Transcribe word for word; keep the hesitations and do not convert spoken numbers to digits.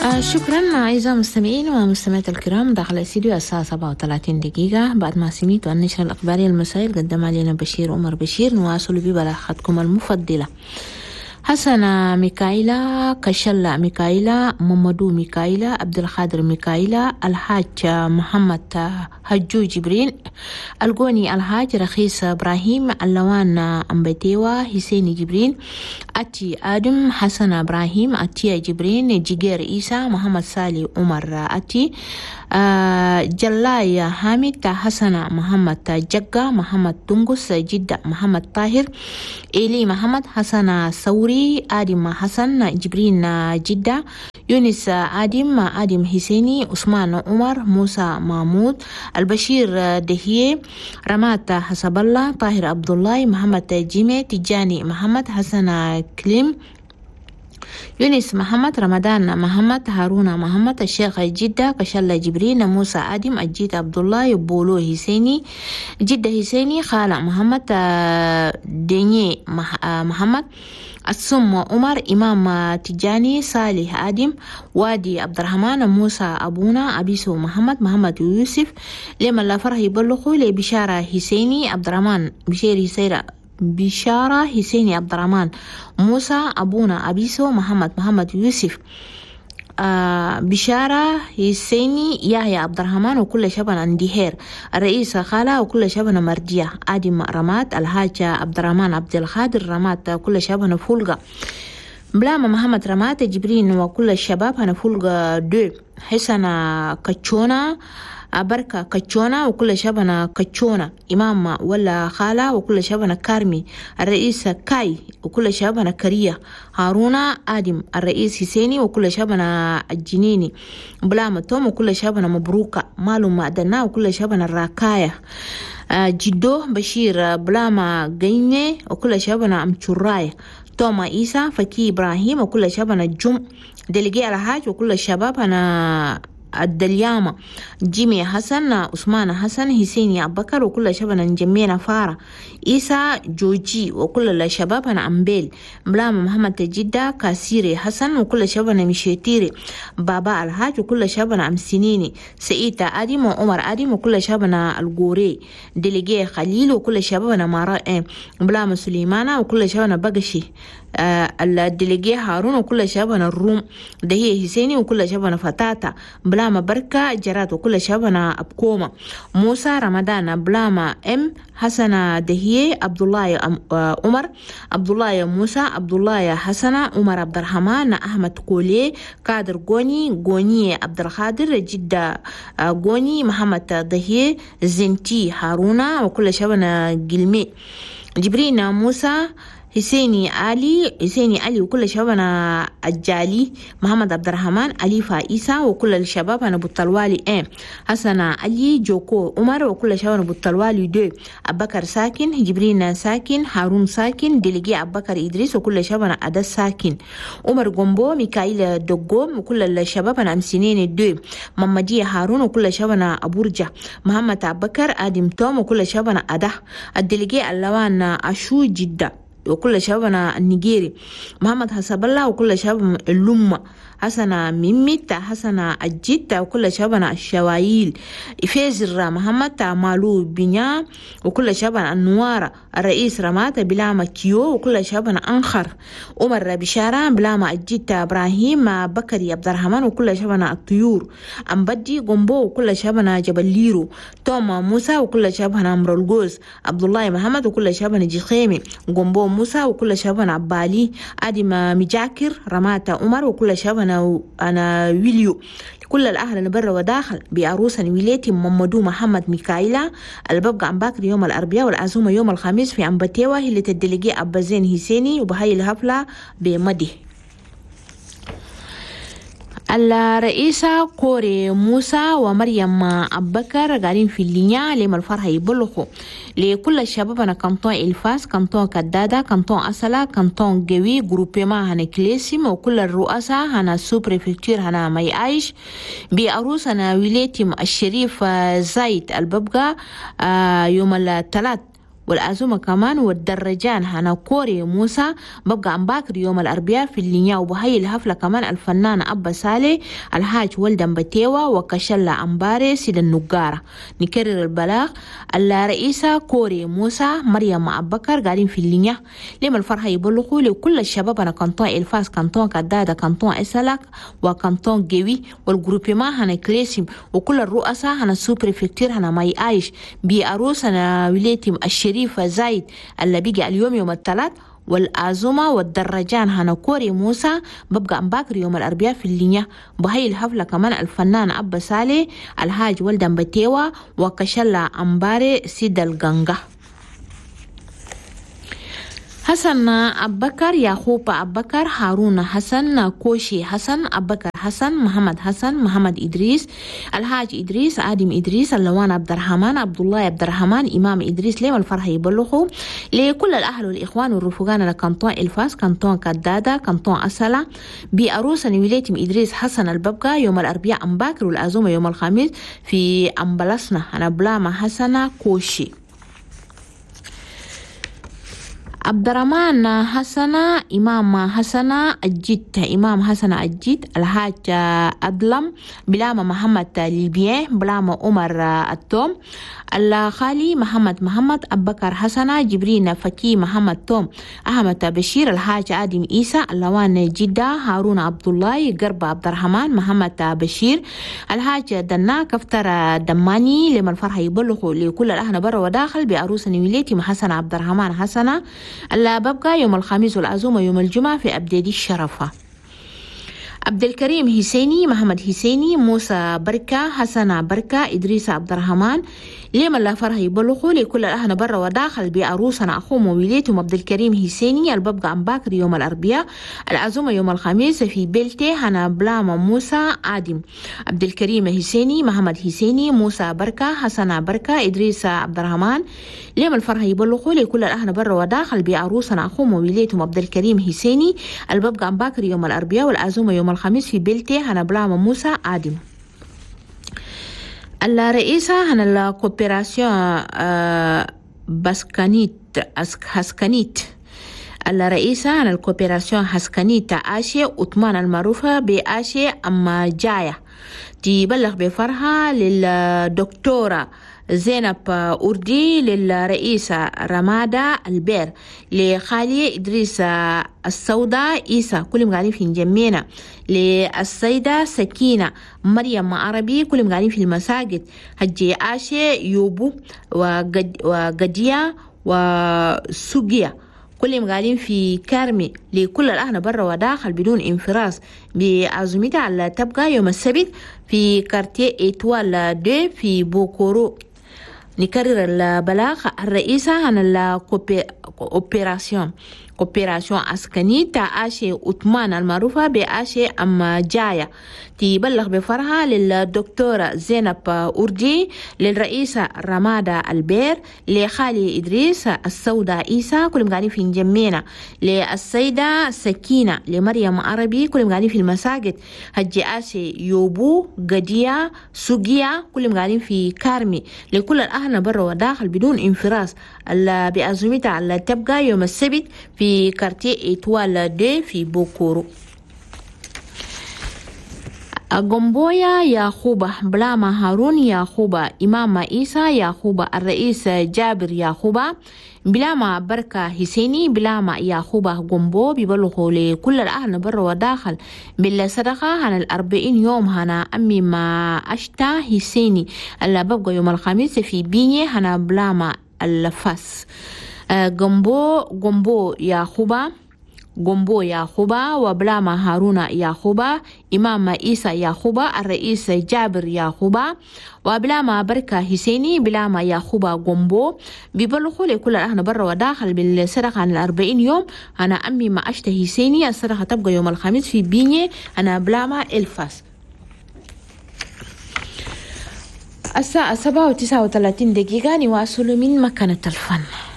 آه شكرا أعزائي المستمعين ومستمعات الكرام. داخل الاستديو الساعة سبعة وثلاثين دقيقة بعد ما سميتوا النشرة الأخبارية المسائل قدم علينا بشير عمر بشير. نواصل ببلاغتكم المفضلة. حسن ميكائيلا، كشلا ميكائيلا، ممدو ميكائيلا، عبد القادر ميكائيلا، الحاج محمد هجو جبرين، القوني الحاج رخيص إبراهيم، اللوان أمبتيوا، حسين جبرين، أتي آدم، حسن إبراهيم، أتي جبرين، جيجير إيسا، محمد سالي عمر أتي، آه جلاي حامد، حسن محمد جقا، محمد تنقص جدة، محمد طاهر، إيلي محمد، حسن ثوري، آدم حسن جبرين جدة، يونس آدم، آدم حسيني، عثمان عمر، موسى محمود، البشير دهيه، رمات حسب الله، طاهر عبد الله، محمد جيمي، تجاني محمد، حسن كليم، يونس محمد، رمضان محمد، هارون محمد، الشيخ جدة، كشلا جبرين، موسى آدم، الجيت عبد الله، بولو حسيني، جدة حسيني، خالة محمد، دنيا محمد، السم عمر، إمام تجاني، صالح آدم، وادي عبد الرحمن، موسى أبونا، أبيسو محمد، محمد يوسف، لما لا فرح يبلغوا لبشارة حسيني، عبد الرحمن بشير سيرة، بشارة حسيني عبد الرحمن، موسى أبونا، أبيسو محمد، محمد يوسف، آه بشارة حسيني، يحيى عبد الرحمن، وكل شبنا اندهير، الرئيس خالة، وكل شبنا مرجية، آدم رمات، الحاج عبد الرحمن عبد القادر رمات، كل شبنا فولقة، بلام محمد رمات، جبرين، وكل الشباب هنا فولقة دو، حسن كتشونا، بركة كتشونا، وكل شبنا كتشونا، إمام ولا خالة، وكل شبنا كارمي، الرئيس كاي، وكل شبنا كريه، هارون آدم، الرئيس حسيني، وكل شبنا الجنيني، بلام توم، وكل شبنا مبروكة، مالو معدنا، وكل شبنا الراكاية، جدو بشير، بلاما قيني، وكل شبنا أمشراية، توما إيسا، فكي إبراهيم، وكل شبنا الجم، دلقي الحاج، وكل الشباب أنا الدليامة، جيمي حسن، عثمان حسن، حسين أبو بكر، وكل شبنا جمينا فارة، إيسا جوجي، وكل الشباب أنا أمبيل، بلام محمد جدة، كاسيري حسن، وكل شبنا مشيتيري، بابا الحاج، وكل شبنا أمسنيني، سئيتا آدم، وعمر آدم، وكل شبنا القوري، دلقي خليل، وكل شبنا مارا، بلام سليمانا، وكل شبنا بقشي، آه الدلقي هارون، وكل شبنا الروم، دهيه حسيني، وكل شبنا فتاتا، بلاما بركة جرات، وكل شبنا أبكومة، موسى رمضان، بلاما ام حسن دهيه، عبد الله عمر، عبد الله موسى، عبد الله حسن، عمر عبد الرحمن، أحمد كولي، قادر غوني، غوني عبد القادر، جدة غوني، محمد دهيه، زنتي هارون، وكل شبنا قلمي، جبرين موسى، حسيني علي، حسيني علي، وكل شبابنا الجالي، محمد عبد الرحمن، علي فايسا، وكل الشباب أنا بطلوالي ام، حسن علي، جوكو عمر، وكل شبابنا بطلوالي دو، أبكر ساكن، جبرين ساكن، هارون ساكن، دلقي أبكر إدريس، وكل شبابنا أدس ساكن، عمر قنبو، ميكائيل دقوم، وكل الشباب أنا أمسنين دو، محمدية هارون، وكل شبابنا أبورجة، محمد أبكر، آدم توم، وكل شبابنا أده، الدلقي اللوان أشو جدة، وكل شبابنا النيجيري، محمد حسب الله، وكل شباب اللمة، حسنا ميميت، حسنا الجيت، وكل شبابنا الشوايل، فيزر محمد مالو بنيا، وكل شبابنا النوارة، الرئيس رمات، بلاما كيو، وكل شبابنا أنخر، عمر بشارة، بلاما الجيت، إبراهيم بكري عبد الرحمن، وكل شبابنا الطيور، أمبدي قنبو، وكل شبابنا جبليرو، توما موسى، وكل شبابنا أمرالجوز، عبد الله محمد، وكل شبابنا جخيمي، قنبو موسى، وكل شبابنا عبالي، آدم مجاكر، رمات عمر، وكل شبابنا أنا ويليو، كل الأهل اللي برا وداخل بعروسة ويليتي ممدو محمد ميكائيلا، الببقى عن باكر يوم الأربعاء، والعزومة يوم الخميس في أمبتيوة، اللي تدلقي أبازين حسيني، وبهاي الحفلة بمده. الرئيسة كوري موسى ومريم أبكر قاعدين في اللينيا لما الفرح يبلغوا لكل الشباب. أنا كنتون إلفاس، كنتون كدادة، كنتون أسلا، كنتون قوي، جروبيما هنا كليسيم، وكل الرؤساء هنا سوبريفكتور هنا ماي عايش بأروس أنا ولايتي الشريف زايد الببقى يوم الثلاث والعزومة كمان والدرجان هنا كوري موسى ببقى عم باكر يوم الأربعاء في اللينيا. وبهي الحفلة كمان الفنان أبا سالي، الحاج ولدن بتيوة، وكشلا أمباري سيد النقارة. نكرر البلاغ، الرئيسة كوري موسى، مريم أبو بكر قاعدين في اللينيا. لما الفرحة يبلغوا لكل الشباب أنا كنتون الفاس، كنتون كدادة، كنتون إسلاك، وكنتون جوي، والجروبيما هنا كليسيم، وكل الرؤساء هنا سوبر فيكتير هنا ماي عايش بأروس هنا ولايتهم الشريفة زايد اللي بيجي اليوم يوم الثلاث. والعزومة والدرجان هنا كوري موسى ببقى مباكر يوم الأربعاء في اللينيا. بهي الحفلة كمان الفنان أبا سالي، الحاج ولدن بتيوة، وكشلا أمباري سيد الغنغة. حسن أبكر، يعقوب أبكر، هارون حسن، كوشي حسن، أبكر حسن، محمد حسن، محمد إدريس، الحاج إدريس، آدم إدريس، اللوان عبد الرحمن، عبد الله عبد الرحمن، إمام إدريس. ليه الفرحة يبلغوا لكل الأهل والإخوان والرفقان لكنطون الفاس، كنطون كدادة، كنطون أسلا، بأروس ولايتهم إدريس حسن الببقى يوم الأربعاء أمباكر، والعزومة يوم الخميس في أمبلسنا. أنا بلامة حسنة كوشي. عبد الرحمن حسنة، إمام حسنة الجيت، إمام حسنة الجيت، الحاج أدلم، بلامة محمد ليبيا، بلامة عمر التوم، الخالي محمد محمد، أبكر حسنة، جبرين فكي محمد توم، أحمد بشير، الحاج آدم إيسى، اللوان جدة، هارون عبد الله، قرب عبد الرحمن، محمد بشير، الحاج دنا، كفتر دماني. لما الفرحة يبلغوا لكل الأهل برا وداخل بأروس نيوليتي حسن عبد الرحمن حسنة، اللي ببقى يوم الخميس، والعزومة يوم الجمعة في أبديدي الشرفة. عبد الكريم حسيني، محمد حسيني، موسى بركة، حسن بركة، إدريس عبد الرحمن. لما لا فرح يبلغوا لكل الأهل برا وداخل بأروسنا أخوهم ووليتهم عبد الكريم حسيني، الببقى عم باكر يوم الأربعاء، العزومة يوم الخميس في بيلتي هنا بلامة موسى آدم. عبد الكريم حسيني، محمد حسيني، موسى بركة، حسن بركة، إدريس عبد الرحمن. لما الفرح يبلغوا لكل الأهل برا وداخل بأروسنا أخوهم ووليتهم عبد الكريم حسيني، الببقى عم باكر يوم الأربعاء، والعزومة يوم الخميس في بيلتي هنا بلامة موسى آدم. الرئيسة هنا الكوبيراسيون باسكانيت هاسكانيت، الرئيسة هنا الكوبيراسيون هاسكانيت آشي أتمان، المعروفة بآشي أما جاية، تبلغ بفرحة للدكتورة زينب أردي، للرئيسة رمادة البير، لخالي إدريس السوداء إيسا، كلهم قاعدين في جمينا، للسيدة سكينة مريم عربي، كلهم قاعدين في المساجد، هجي آشي يوبو وقد وقديا وسوقيا، كلهم قاعدين في كارمي. لكل الأهل برا وداخل بدون انفراس بعزومتها على تبقى يوم السبت في كارتيه إيتوال دو في بوكورو. نكرر البلاغ، الرئيسة عن الكوبيراسيون كوبيراسيون أسكانيتا آشي أتمان، المعروفة بآشي أما جاية، تبلغ بفرحة للدكتورة زينب أردي، للرئيسة رمادة البير، لخالي إدريس السوداء إيسا، كلهم قاعدين في جمينا، للسيدة سكينة، لمريم عربي، كلهم قاعدين في المساجد، هجي آشي يوبو قديا سوقيا، كلهم قاعدين في كارمي. لكل الأهل برا وداخل بدون انفراس بأزمتها على تبقى يوم السبت في كارتيه إيتوال دي في بوكورو. غمبويا ياخوبة، بلاما هارون ياخوبة، إمام إيسى ياخوبة، الرئيس جابر ياخوبة، بلاما بركة حسيني، بلاما ياخوبة غمبو، بيبلغوا لكل الأهل برا وداخل بالصدقة عن الأربعين يوم هنا أمي ما أشتا حسيني، اللي ببقى يوم الخميس في بيني هنا بلاما الفاس. غمبو غمبو ياخوبة، غمبو ياخوبة، وبلاما هارون ياخوبة، إمام إيسى ياخوبة، الرئيس جابر ياخوبة، وبلاما بركة حسيني، بلاما ياخوبة غمبو، بيبلغوا لكل الأهل برا وداخل بالصدقة عن الأربعين يوم أنا أمي ما أشتهي حسيني، الصدقة تبقى يوم الخميس في بيني أنا بلاما الفاس. الساعة سبعة وتسعة وثلاثين دقيقة، نواصل من مكانة الفن.